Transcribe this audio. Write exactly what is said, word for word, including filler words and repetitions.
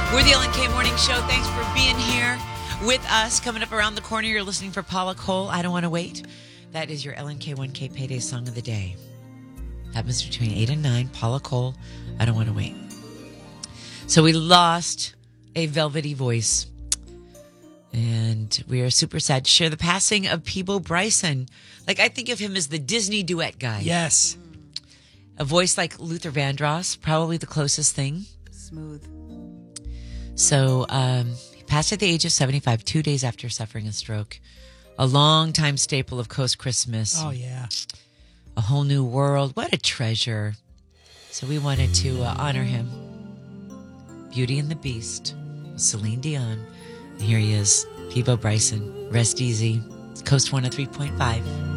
We're the Ellen K Morning Show. Thanks for being here with us. Coming up around the corner, you're listening for Paula Cole. I Don't Want to Wait. That is your Ellen K one K Payday Song of the Day. Happens between eight and nine. Paula Cole, I Don't Want to Wait. So we lost a velvety voice. And we are super sad to share the passing of Peabo Bryson. Like, I think of him as the Disney duet guy. Yes. A voice like Luther Vandross, probably the closest thing. Smooth. So um, he passed at the age of seventy-five, two days after suffering a stroke. A long-time staple of Coast Christmas. Oh, yeah. A Whole New World. What a treasure. So we wanted to uh, honor him. Beauty and the Beast. Celine Dion. And here he is, Peabo Bryson. Rest easy. It's Coast one oh three point five.